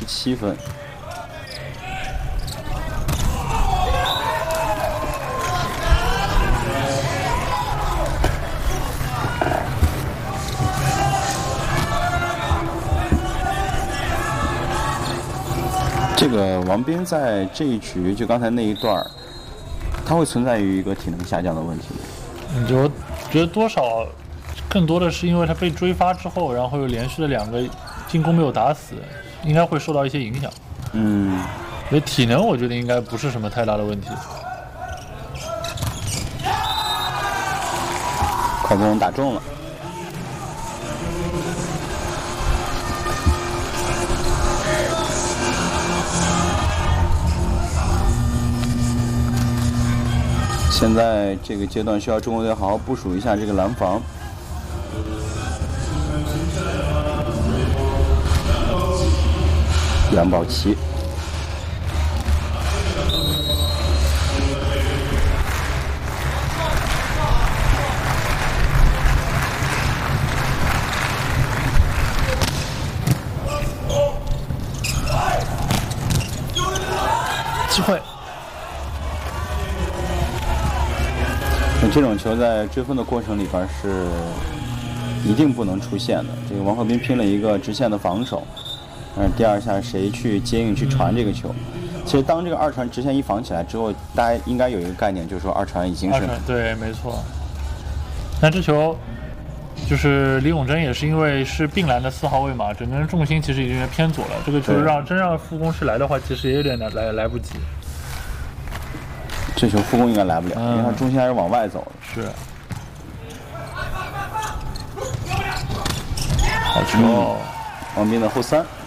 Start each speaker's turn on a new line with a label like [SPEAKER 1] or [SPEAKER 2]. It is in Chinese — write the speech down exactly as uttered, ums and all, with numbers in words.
[SPEAKER 1] 七分。这个王斌在这一局就刚才那一段，他会存在于一个体能下降的问题吗？
[SPEAKER 2] 嗯，我觉得多少更多的是因为他被追发之后，然后又连续的两个进攻没有打死，应该会受到一些影响。
[SPEAKER 1] 嗯，
[SPEAKER 2] 所以体能我觉得应该不是什么太大的问题。
[SPEAKER 1] 快攻打中了。现在这个阶段需要中国队好好部署一下这个拦防。杨宝琦，
[SPEAKER 2] 机会。
[SPEAKER 1] 那这种球在追分的过程里边是一定不能出现的。这个王鹤斌拼了一个直线的防守，嗯，第二下谁去接应去传这个球？其实当这个二传直线一防起来之后，大家应该有一个概念，就是说二传已经是
[SPEAKER 2] 对，没错。但这球就是李永贞也是因为是并篮的四号位嘛，整个人重心其实已经偏左了。这个球让真让副攻是来的话，其实也有点来来来不及。
[SPEAKER 1] 这球副攻应该来不了，
[SPEAKER 2] 嗯、
[SPEAKER 1] 因为他中心还是往外走的。
[SPEAKER 2] 是。好球、
[SPEAKER 1] 嗯！王斌的后三。